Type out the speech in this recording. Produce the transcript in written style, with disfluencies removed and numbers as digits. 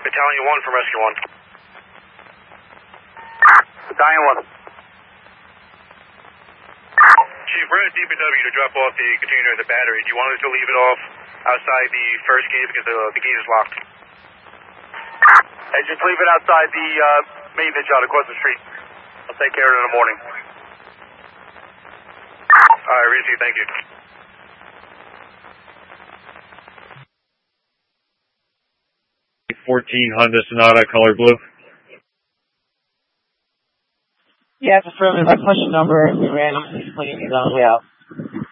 Battalion 1 from Rescue 1. Battalion 1. Chief, we're at DPW to drop off the container in the battery. Do you want us to leave it off outside the first gate because the gate is locked? Hey, just leave it outside the maintenance yard across the street. I'll take care of it in the morning. All right, Rizzi, thank you. 14 Honda Sonata, color blue. Yeah, it's affirmative. I punched the number. We ran him. He's on his way out.